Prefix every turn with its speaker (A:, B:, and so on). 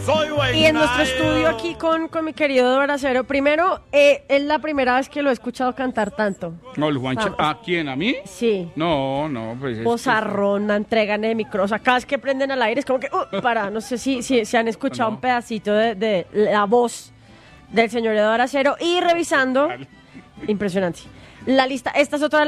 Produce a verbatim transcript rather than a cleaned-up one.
A: Y en nuestro estudio aquí con, con mi querido Eduardo Acero, primero, eh, es la primera vez que lo he escuchado cantar tanto.
B: No, el Juancho, ¿a quién? ¿A mí?
A: Sí.
B: No, no, pues...
A: Bozarrona, entregan de micro, o sea, cada vez que prenden al aire es como que, uh, para, no sé si, si, si han escuchado
B: no.
A: un pedacito de, de la voz del señor Eduardo Acero y revisando, impresionante. La lista, esta es otra